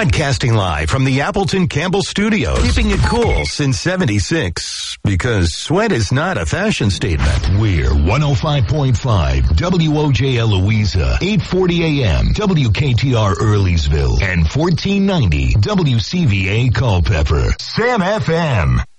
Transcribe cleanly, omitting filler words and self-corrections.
Broadcasting live from the Appleton Campbell Studios. Keeping it cool since 76. Because sweat is not a fashion statement. We're 105.5 WOJL Louisa, 840 AM, WKTR Earleysville, and 1490 WCVA Culpeper. Sam FM.